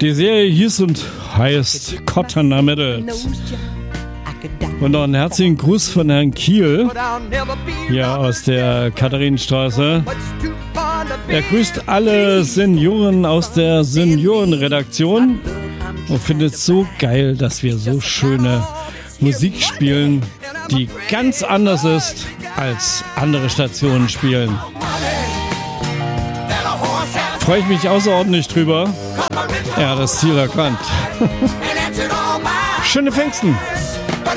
Die Serie hieß und heißt Cottoner Medals. Und noch einen herzlichen Gruß von Herrn Kiel, hier aus der Katharinenstraße. Er grüßt alle Senioren aus der Seniorenredaktion und findet es so geil, dass wir so schöne Musik spielen, die ganz anders ist, als andere Stationen spielen. Freue ich mich außerordentlich drüber. Er hat das Ziel erkannt. Schöne Pfingsten!